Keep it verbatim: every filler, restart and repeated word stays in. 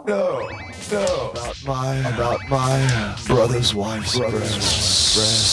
no, no. About my, about my brother's wife's breast. breast.